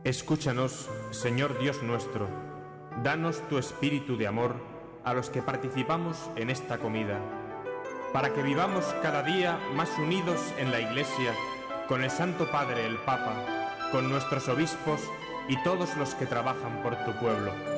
Escúchanos, Señor Dios nuestro, danos tu espíritu de amor a los que participamos en esta comida, para que vivamos cada día más unidos en la Iglesia, con el Santo Padre el Papa, con nuestros obispos y todos los que trabajan por tu pueblo.